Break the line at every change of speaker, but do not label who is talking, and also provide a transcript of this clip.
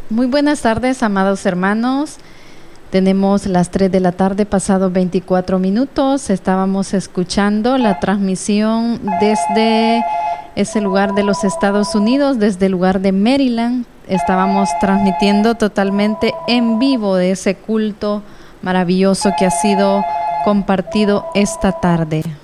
Muy buenas tardes, amados hermanos. Tenemos las 3 de la tarde, pasado 24 minutos. Estábamos escuchando la transmisión desde ese lugar de los Estados Unidos, desde el lugar de Maryland. Estábamos transmitiendo totalmente en vivo de ese culto maravilloso que ha sido compartido esta tarde.